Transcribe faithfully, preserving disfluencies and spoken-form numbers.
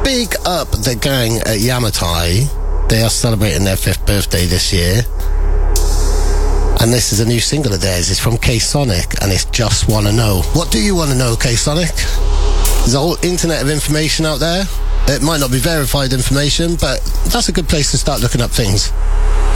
Big up the gang at Yamatai. They are celebrating their fifth birthday this year. And this is a new single of theirs. It's from K-Sonic, and it's Just Wanna Know. What do you want to know, K-Sonic? There's a whole internet of information out there. It might not be verified information, but that's a good place to start looking up things.